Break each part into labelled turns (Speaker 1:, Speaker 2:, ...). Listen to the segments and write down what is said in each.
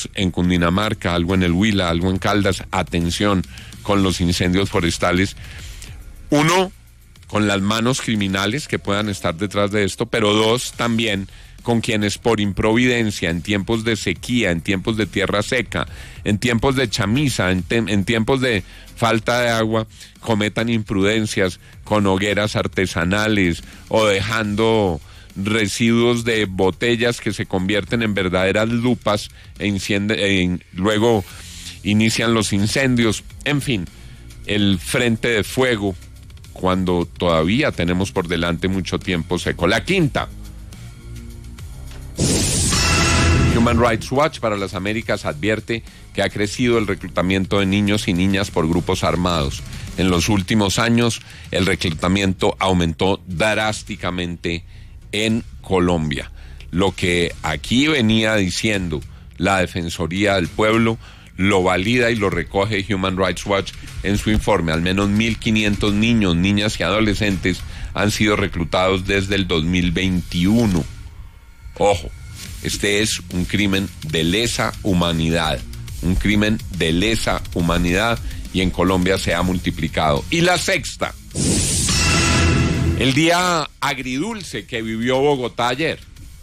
Speaker 1: tenemos en Cundinamarca, algo en el Huila, algo en Caldas. Atención con los incendios forestales. Uno, con las manos criminales que puedan estar detrás de esto, pero dos, también con quienes por improvidencia, en tiempos de sequía, en tiempos de tierra seca, en tiempos de chamiza, en tiempos de falta de agua, cometan imprudencias con hogueras artesanales o dejando residuos de botellas que se convierten en verdaderas lupas luego inician los incendios. En fin, el frente de fuego, cuando todavía tenemos por delante mucho tiempo seco. La quinta, Human Rights Watch para las Américas advierte que ha crecido el reclutamiento de niños y niñas por grupos armados. En los últimos años, el reclutamiento aumentó drásticamente en Colombia. Lo que aquí venía diciendo la Defensoría del Pueblo lo valida y lo recoge Human Rights Watch en su informe. Al menos 1.500 niños, niñas y adolescentes han sido reclutados desde el 2021. Ojo, este es un crimen de lesa humanidad, un crimen de lesa humanidad, y en Colombia se ha multiplicado. Y la sexta, el día agridulce que vivió Bogotá ayer.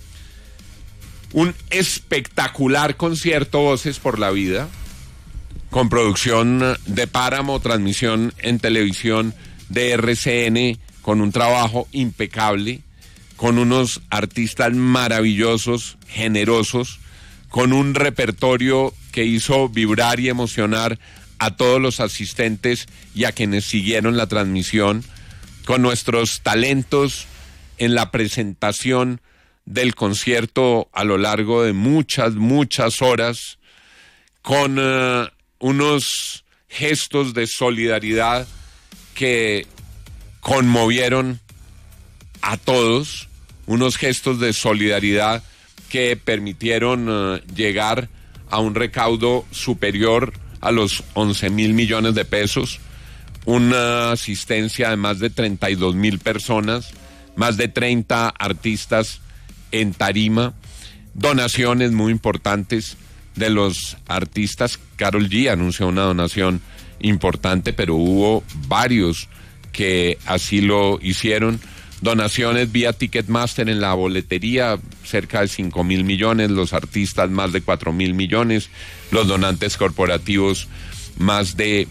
Speaker 1: Un espectacular concierto Voces por la Vida, con producción de Páramo, transmisión en televisión de RCN, con un trabajo impecable, con unos artistas maravillosos, generosos, con un repertorio que hizo vibrar y emocionar a todos los asistentes y a quienes siguieron la transmisión, con nuestros talentos en la presentación del concierto a lo largo de muchas horas, con unos gestos de solidaridad que conmovieron a todos, unos gestos de solidaridad que permitieron llegar a un recaudo superior a los 11.000 millones de pesos, una asistencia de más de 32.000 personas, más de 30 artistas en tarima, donaciones muy importantes de los artistas. Karol G anunció una donación importante, pero hubo varios que así lo hicieron. Donaciones vía Ticketmaster en la boletería, cerca de 5.000 millones, los artistas más de 4.000 millones, los donantes corporativos más de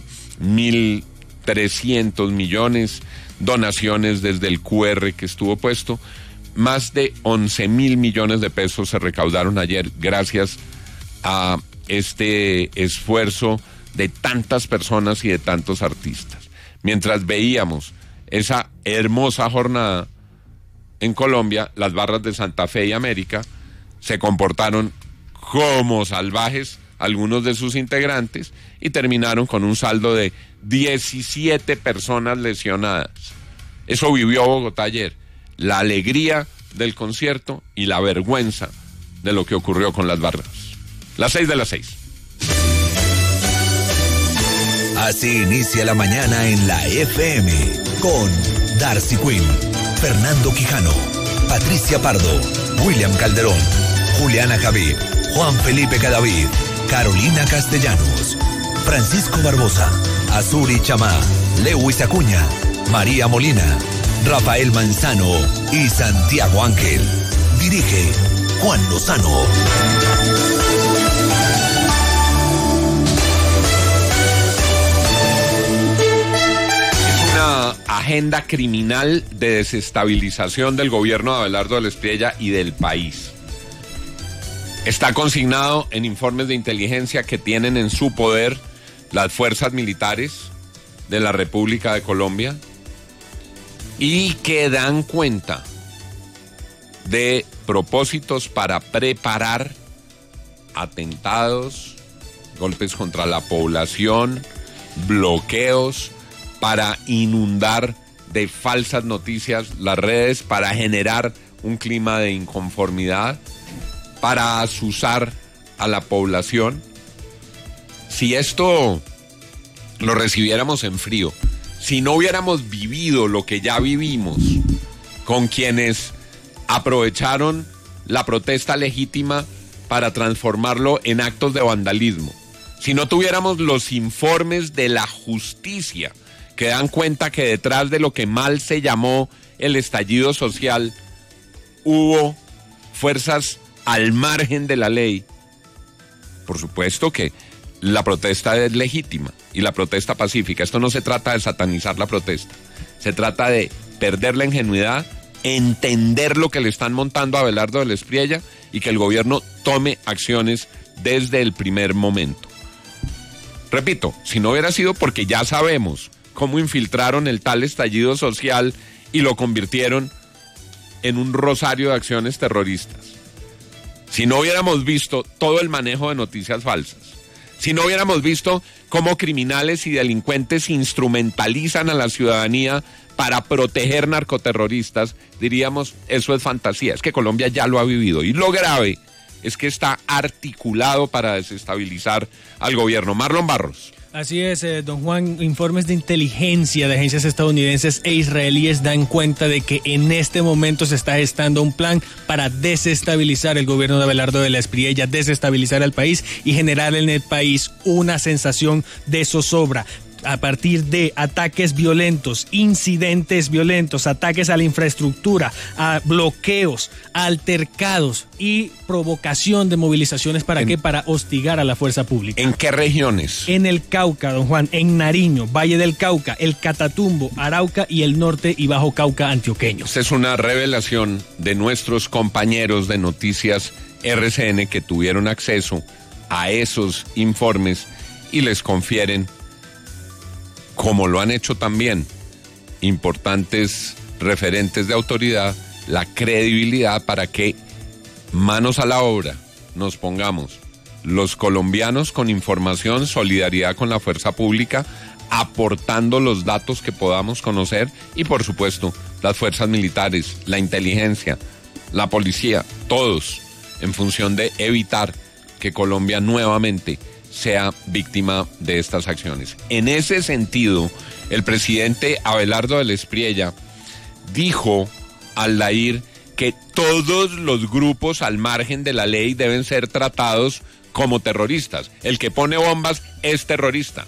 Speaker 1: 1.300 millones, donaciones desde el QR que estuvo puesto. Más de 11.000 millones de pesos se recaudaron ayer gracias a este esfuerzo de tantas personas y de tantos artistas. Mientras veíamos esa hermosa jornada en Colombia, las barras de Santa Fe y América se comportaron como salvajes, algunos de sus integrantes, y terminaron con un saldo de 17 personas lesionadas. Eso vivió Bogotá ayer, la alegría del concierto y la vergüenza de lo que ocurrió con las barras. Las 6:06.
Speaker 2: Así inicia la mañana en la FM con Darcy Quinn, Fernando Quijano, Patricia Pardo, William Calderón, Juliana Javid, Juan Felipe Cadavid, Carolina Castellanos, Francisco Barbosa, Azuri Chamá, Lewis Acuña, María Molina, Rafael Manzano y Santiago Ángel. Dirige Juan Lozano.
Speaker 1: Agenda criminal de desestabilización del gobierno de Abelardo del Espriella y del país. Está consignado en informes de inteligencia que tienen en su poder las fuerzas militares de la República de Colombia y que dan cuenta de propósitos para preparar atentados, golpes contra la población, bloqueos, para inundar de falsas noticias las redes, para generar un clima de inconformidad, para azuzar a la población. Si esto lo recibiéramos en frío, si no hubiéramos vivido lo que ya vivimos con quienes aprovecharon la protesta legítima para transformarlo en actos de vandalismo. Si no tuviéramos los informes de la justicia que dan cuenta que detrás de lo que mal se llamó el estallido social hubo fuerzas al margen de la ley, por supuesto que la protesta es legítima y la protesta pacífica. Esto no se trata de satanizar la protesta, se trata de perder la ingenuidad, entender lo que le están montando a Abelardo del Espriella y que el gobierno tome acciones desde el primer momento. Repito, si no hubiera sido porque ya sabemos cómo infiltraron el tal estallido social y lo convirtieron en un rosario de acciones terroristas, si no hubiéramos visto todo el manejo de noticias falsas, si no hubiéramos visto cómo criminales y delincuentes instrumentalizan a la ciudadanía para proteger narcoterroristas, diríamos, eso es fantasía. Es que Colombia ya lo ha vivido. Y lo grave es que está articulado para desestabilizar al gobierno. Marlon Barros.
Speaker 3: Así es, don Juan, informes de inteligencia de agencias estadounidenses e israelíes dan cuenta de que en este momento se está gestando un plan para desestabilizar el gobierno de Abelardo del Espriella, desestabilizar al país y generar en el país una sensación de zozobra. A partir de ataques violentos, incidentes violentos, ataques a la infraestructura, a bloqueos, altercados y provocación de movilizaciones. ¿Para qué? Para hostigar a la fuerza pública.
Speaker 1: ¿En qué regiones?
Speaker 3: En el Cauca, don Juan, en Nariño, Valle del Cauca, el Catatumbo, Arauca y el norte y Bajo Cauca antioqueño.
Speaker 1: Esta es una revelación de nuestros compañeros de Noticias RCN que tuvieron acceso a esos informes y les confieren, como lo han hecho también importantes referentes de autoridad, la credibilidad para que manos a la obra nos pongamos los colombianos con información, solidaridad con la fuerza pública, aportando los datos que podamos conocer y por supuesto las fuerzas militares, la inteligencia, la policía, todos en función de evitar que Colombia nuevamente sea víctima de estas acciones. En ese sentido, el presidente Abelardo del Espriella dijo al DAIR que todos los grupos al margen de la ley deben ser tratados como terroristas. El que pone bombas es terrorista.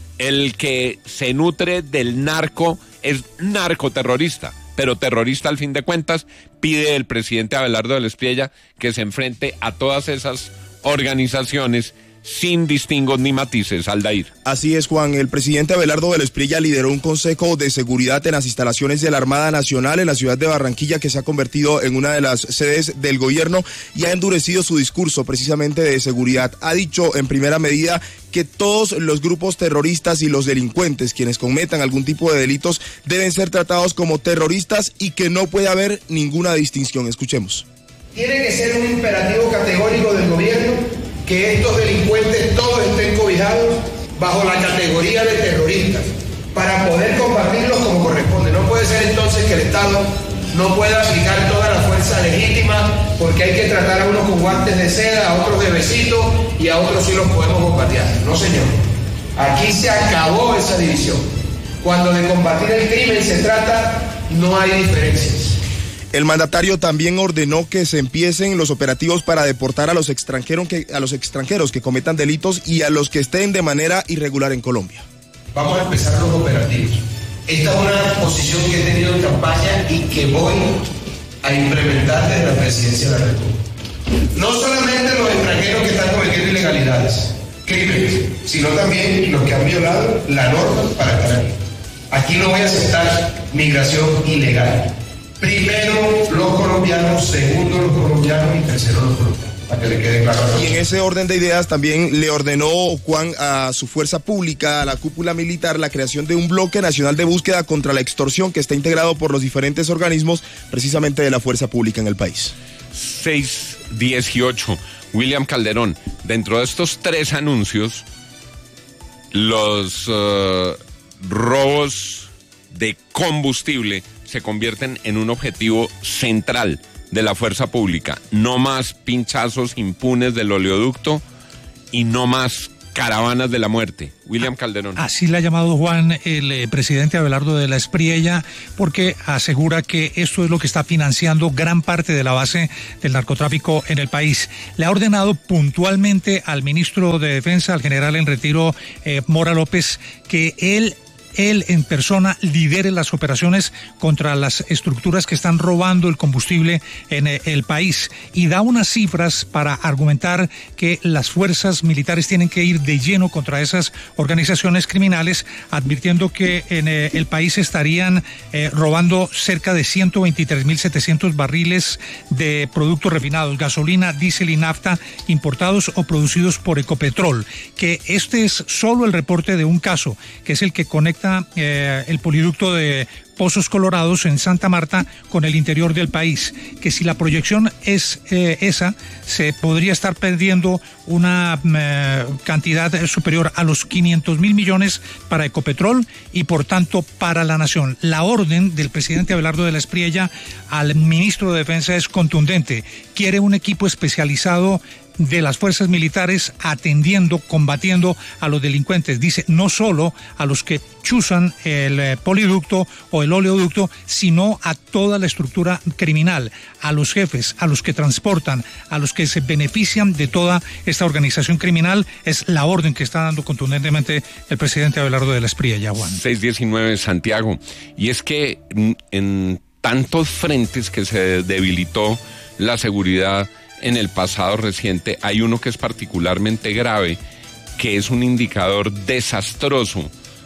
Speaker 1: El que se nutre del narco es narcoterrorista. Pero terrorista al fin de cuentas, pide el presidente Abelardo del Espriella que se enfrente a todas esas organizaciones sin distingos ni matices, Aldair.
Speaker 4: Así es, Juan. El presidente Abelardo del Espriella lideró un consejo de seguridad en las instalaciones de la Armada Nacional en la ciudad de Barranquilla, que se ha convertido en una de las sedes del gobierno, y ha endurecido su discurso precisamente de seguridad. Ha dicho en primera medida que todos los grupos terroristas y los delincuentes, quienes cometan algún tipo de delitos, deben ser tratados como terroristas y que no puede haber ninguna distinción. Escuchemos.
Speaker 5: Tiene que ser un imperativo categórico del gobierno que estos delincuentes todos estén cobijados bajo la categoría de terroristas para poder combatirlos como corresponde. No puede ser entonces que el Estado no pueda aplicar toda la fuerza legítima porque hay que tratar a unos con guantes de seda, a otros de besito y a otros sí los podemos bombardear. No, señor. Aquí se acabó esa división. Cuando de combatir el crimen se trata, no hay diferencias.
Speaker 4: El mandatario también ordenó que se empiecen los operativos para deportar a los extranjeros que cometan delitos y a los que estén de manera irregular en Colombia.
Speaker 5: Vamos a empezar los operativos. Esta es una posición que he tenido en campaña y que voy a implementar desde la Presidencia de la República. No solamente los extranjeros que están cometiendo ilegalidades, crímenes, sino también los que han violado la norma para estar aquí. Aquí no voy a aceptar migración ilegal. Primero los colombianos, segundo los colombianos y tercero los colombianos, para que le quede claro.
Speaker 4: Y en ese orden de ideas también le ordenó Juan a su fuerza pública, a la cúpula militar, la creación de un bloque nacional de búsqueda contra la extorsión que está integrado por los diferentes organismos precisamente de la fuerza pública en el país.
Speaker 1: 6:18. William Calderón, dentro de estos 3 anuncios, los robos de combustible se convierten en un objetivo central de la fuerza pública. No más pinchazos impunes del oleoducto y no más caravanas de la muerte. William Calderón.
Speaker 6: Así le ha llamado Juan el presidente Abelardo de la Espriella, porque asegura que esto es lo que está financiando gran parte de la base del narcotráfico en el país. Le ha ordenado puntualmente al ministro de Defensa, al general en retiro Mora López, que él en persona lidere las operaciones contra las estructuras que están robando el combustible en el país, y da unas cifras para argumentar que las fuerzas militares tienen que ir de lleno contra esas organizaciones criminales, advirtiendo que en el país estarían robando cerca de 123.700 barriles de productos refinados, gasolina, diésel y nafta, importados o producidos por Ecopetrol. Que este es solo el reporte de un caso, que es el que conecta el poliducto de Pozos Colorados en Santa Marta con el interior del país, que si la proyección es esa, se podría estar perdiendo una cantidad superior a los 500.000 millones para Ecopetrol y por tanto para la nación. La orden del presidente Abelardo de la Espriella al ministro de Defensa es contundente. Quiere un equipo especializado de las fuerzas militares atendiendo, combatiendo a los delincuentes. Dice, no solo a los que chuzan el poliducto o el oleoducto, sino a toda la estructura criminal, a los jefes, a los que transportan, a los que se benefician de toda esta organización criminal. Es la orden que está dando contundentemente el presidente Abelardo de la Espriella, Juan.
Speaker 1: 619, Santiago. Y es que en tantos frentes que se debilitó la seguridad en el pasado reciente, hay uno que es particularmente grave, que es un indicador desastroso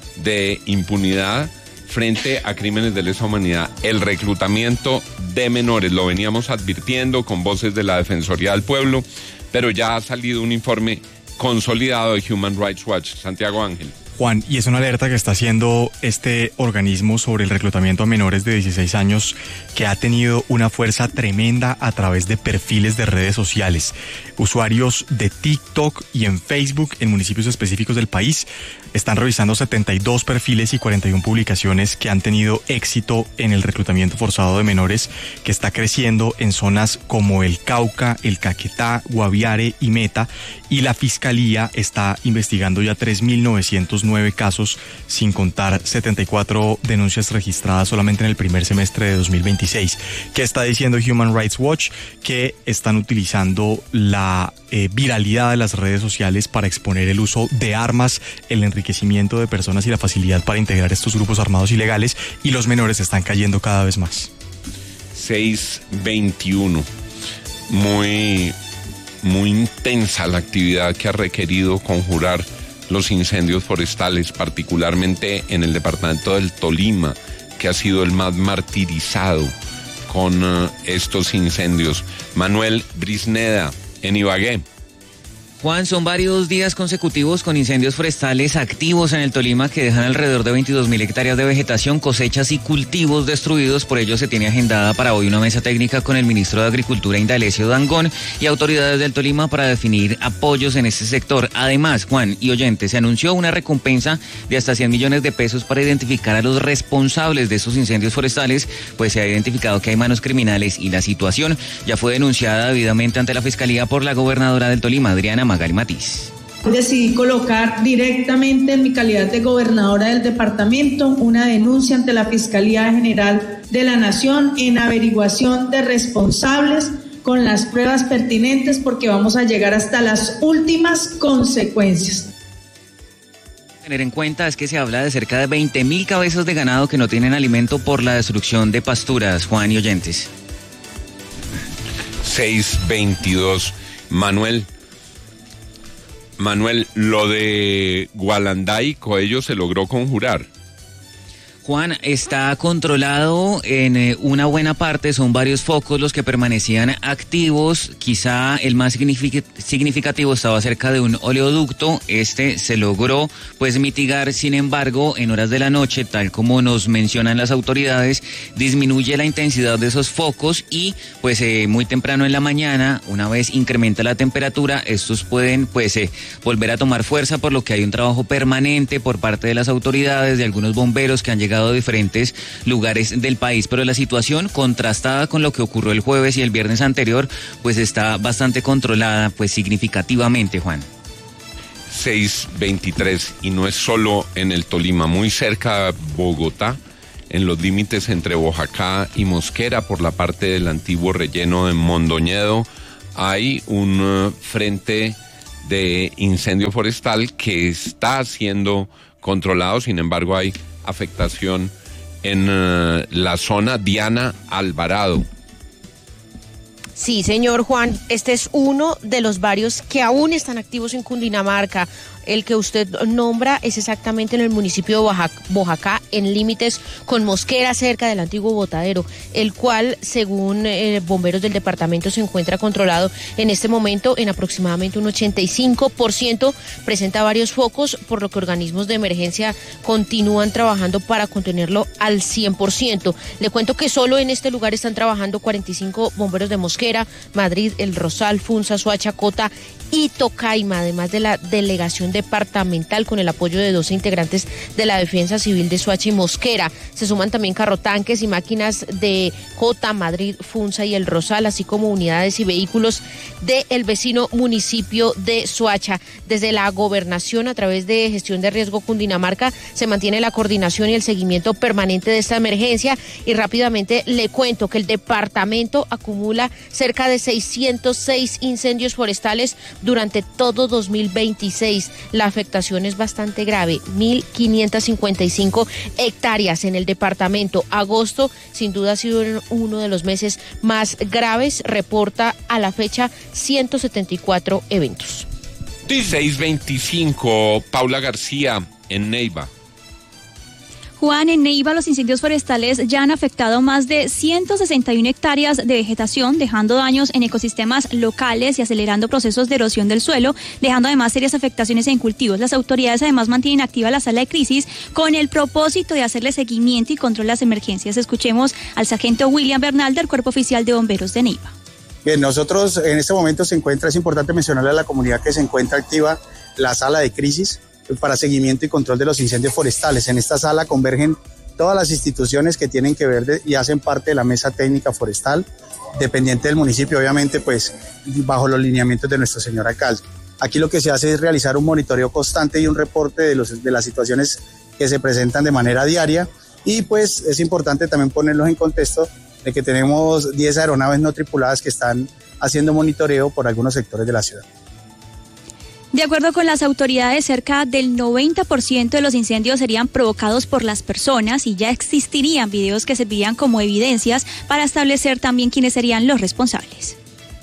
Speaker 1: de impunidad frente a crímenes de lesa humanidad: el reclutamiento de menores. Lo veníamos advirtiendo con voces de la Defensoría del Pueblo, pero ya ha salido un informe consolidado de Human Rights Watch. Santiago Ángel.
Speaker 7: Juan, y es una alerta que está haciendo este organismo sobre el reclutamiento a menores de 16 años, que ha tenido una fuerza tremenda a través de perfiles de redes sociales. Usuarios de TikTok y en Facebook en municipios específicos del país están revisando 72 perfiles y 41 publicaciones que han tenido éxito en el reclutamiento forzado de menores, que está creciendo en zonas como el Cauca, el Caquetá, Guaviare y Meta, y la Fiscalía está investigando ya 3.909 casos, sin contar 74 denuncias registradas solamente en el primer semestre de 2026. ¿Qué está diciendo Human Rights Watch? Que están utilizando la viralidad de las redes sociales para exponer el uso de armas, el enriquecimiento de personas y la facilidad para integrar estos grupos armados ilegales, y los menores están cayendo cada vez más.
Speaker 1: 621. Muy intensa la actividad que ha requerido conjurar los incendios forestales, particularmente en el departamento del Tolima, que ha sido el más martirizado con estos incendios. Manuel Brisneda, en Ibagué.
Speaker 8: Juan, son varios días consecutivos con incendios forestales activos en el Tolima que dejan alrededor de 22.000 hectáreas de vegetación, cosechas y cultivos destruidos. Por ello se tiene agendada para hoy una mesa técnica con el ministro de Agricultura, Indalecio Dangond, y autoridades del Tolima para definir apoyos en este sector. Además, Juan y oyentes, se anunció una recompensa de hasta 100 millones de pesos para identificar a los responsables de estos incendios forestales, pues se ha identificado que hay manos criminales y la situación ya fue denunciada debidamente ante la Fiscalía por la gobernadora del Tolima, Adriana Magali Matiz.
Speaker 9: Decidí colocar directamente en mi calidad de gobernadora del departamento una denuncia ante la Fiscalía General de la Nación en averiguación de responsables con las pruebas pertinentes, porque vamos a llegar hasta las últimas consecuencias.
Speaker 8: Tener en cuenta es que se habla de cerca de 20.000 cabezas de ganado que no tienen alimento por la destrucción de pasturas, Juan y oyentes.
Speaker 1: 622. Manuel, lo de Gualanday, Coello se logró conjurar.
Speaker 8: Juan, está controlado en una buena parte, son varios focos los que permanecían activos. Quizá el más significativo estaba cerca de un oleoducto. Este se logró pues mitigar, sin embargo, en horas de la noche, tal como nos mencionan las autoridades, disminuye la intensidad de esos focos y pues muy temprano en la mañana, una vez incrementa la temperatura, estos pueden pues volver a tomar fuerza, por lo que hay un trabajo permanente por parte de las autoridades, de algunos bomberos que han llegado a diferentes lugares del país, pero la situación, contrastada con lo que ocurrió el jueves y el viernes anterior, pues está bastante controlada, pues significativamente, Juan.
Speaker 1: 6:23, y no es solo en el Tolima, muy cerca de Bogotá, en los límites entre Boyacá y Mosquera, por la parte del antiguo relleno de Mondoñedo, hay un frente de incendio forestal que está siendo controlado. Sin embargo, hay afectación en la zona. Diana Alvarado.
Speaker 10: Sí, señor Juan, este es uno de los varios que aún están activos en Cundinamarca. El que usted nombra es exactamente en el municipio de Boyacá, en límites con Mosquera, cerca del antiguo botadero, el cual, según bomberos del departamento, se encuentra controlado en este momento en aproximadamente un 85%. Presenta varios focos, por lo que organismos de emergencia continúan trabajando para contenerlo al 100%. Le cuento que solo en este lugar están trabajando 45 bomberos de Mosquera, Madrid, El Rosal, Funza, Soacha, Cota y Tocaima, además de la delegación departamental con el apoyo de 12 integrantes de la Defensa Civil de Soacha y Mosquera. Se suman también carrotanques y máquinas de Cota, Madrid, Funza y El Rosal, así como unidades y vehículos del vecino municipio de Soacha. Desde la gobernación, a través de Gestión de Riesgo Cundinamarca, se mantiene la coordinación y el seguimiento permanente de esta emergencia, y rápidamente le cuento que el departamento acumula cerca de 606 incendios forestales durante todo 2026. La afectación es bastante grave, 1.555 hectáreas en el departamento. Agosto, sin duda, ha sido uno de los meses más graves. Reporta a la fecha 174 eventos.
Speaker 1: 6:25, Paula García, en Neiva.
Speaker 11: Juan, en Neiva los incendios forestales ya han afectado más de 161 hectáreas de vegetación, dejando daños en ecosistemas locales y acelerando procesos de erosión del suelo, dejando además serias afectaciones en cultivos. Las autoridades además mantienen activa la sala de crisis con el propósito de hacerle seguimiento y control a las emergencias. Escuchemos al sargento William Bernal del Cuerpo Oficial de Bomberos de Neiva.
Speaker 12: Bien, nosotros en este momento es importante mencionarle a la comunidad que se encuentra activa la sala de crisis para seguimiento y control de los incendios forestales. En esta sala convergen todas las instituciones que tienen que ver y hacen parte de la mesa técnica forestal, dependiente del municipio, obviamente, pues bajo los lineamientos de nuestro señor alcalde. Aquí lo que se hace es realizar un monitoreo constante y un reporte de las situaciones que se presentan de manera diaria, y pues es importante también ponerlos en contexto de que tenemos 10 aeronaves no tripuladas que están haciendo monitoreo por algunos sectores de la ciudad.
Speaker 11: De acuerdo con las autoridades, cerca del 90% de los incendios serían provocados por las personas, y ya existirían videos que servirían como evidencias para establecer también quiénes serían los responsables.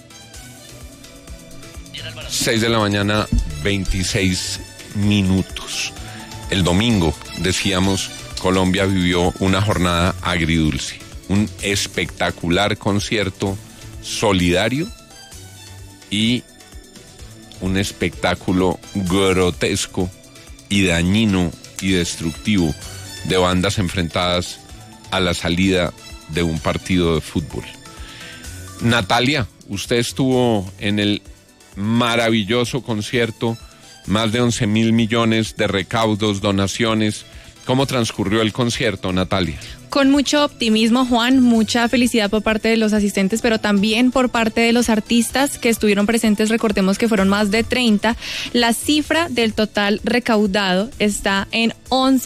Speaker 1: 6:26 a.m. El domingo, decíamos, Colombia vivió una jornada agridulce, un espectacular concierto solidario y un espectáculo grotesco y dañino y destructivo de bandas enfrentadas a la salida de un partido de fútbol. Natalia, usted estuvo en el maravilloso concierto, más de 11.000 millones de recaudos, donaciones. ¿Cómo transcurrió el concierto, Natalia?
Speaker 13: Con mucho optimismo, Juan, mucha felicidad por parte de los asistentes, pero también por parte de los artistas que estuvieron presentes. Recordemos que fueron más de 30. La cifra del total recaudado está en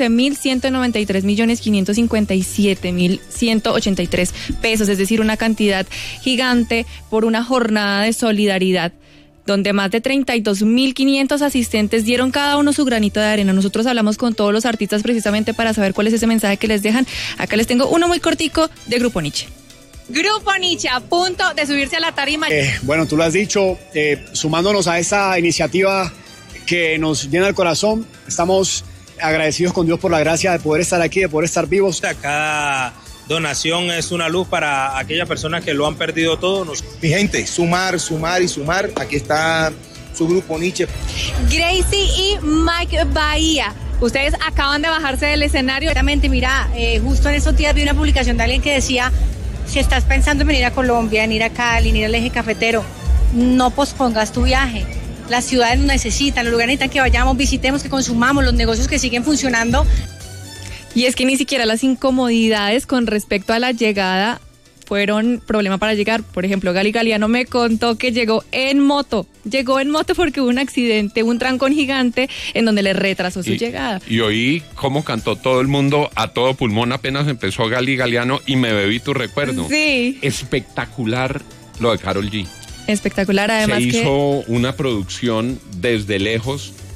Speaker 13: 11.193.557.183 pesos, es decir, una cantidad gigante por una jornada de solidaridad, donde más de 32.500 asistentes dieron cada uno su granito de arena. Nosotros hablamos con todos los artistas precisamente para saber cuál es ese mensaje que les dejan. Acá les tengo uno muy cortico de Grupo Nietzsche.
Speaker 14: Grupo Nietzsche, a punto de subirse a la tarima.
Speaker 15: Bueno, tú lo has dicho, sumándonos a esta iniciativa que nos llena el corazón, estamos agradecidos con Dios por la gracia de poder estar aquí, de poder estar vivos.
Speaker 16: Cada donación es una luz para aquellas personas que lo han perdido todo.
Speaker 4: Mi gente, sumar, sumar y sumar. Aquí está su Grupo Nietzsche.
Speaker 14: Gracie y Mike Bahía, ustedes acaban de bajarse del escenario.
Speaker 17: Realmente, mira, justo en estos días vi una publicación de alguien que decía: si estás pensando en venir a Colombia, en ir a Cali, en ir al eje cafetero, no pospongas tu viaje. Las ciudades nos necesitan, los lugares necesitan que vayamos, visitemos, que consumamos, los negocios que siguen funcionando.
Speaker 13: Y es que ni siquiera las incomodidades con respecto a la llegada fueron problema para llegar. Por ejemplo, Gali Galiano me contó que llegó en moto porque hubo un accidente, un trancón gigante en donde le retrasó su llegada.
Speaker 1: Y oí cómo cantó todo el mundo a todo pulmón apenas empezó Gali Galiano y me bebí tu recuerdo.
Speaker 13: Sí.
Speaker 1: Espectacular lo de Karol G.
Speaker 13: Espectacular, además
Speaker 1: se hizo una producción desde lejos